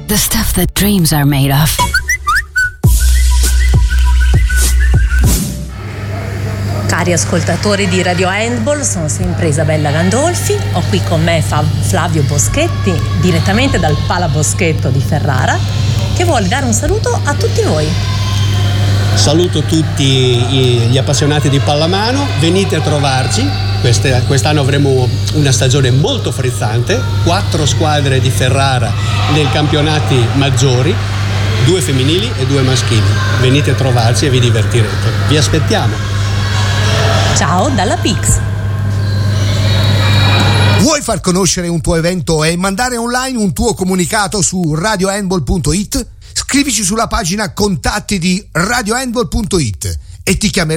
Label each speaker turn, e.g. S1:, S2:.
S1: The stuff that dreams are made of.
S2: Cari ascoltatori di Radio Handball, sono sempre Isabella Gandolfi, ho qui con me Flavio Boschetti, direttamente dal Pala Boschetto di Ferrara, che vuole dare un saluto a tutti voi.
S3: Saluto tutti gli appassionati di pallamano, venite a trovarci, quest'anno avremo una stagione molto frizzante, 4 squadre di Ferrara nei campionati maggiori, 2 femminili e 2 maschili, venite a trovarci e vi divertirete, vi aspettiamo.
S2: Ciao dalla Pix.
S4: Vuoi far conoscere un tuo evento e mandare online un tuo comunicato su radiohandball.it? Scrivici sulla pagina contatti di radiohandball.it e ti chiameremo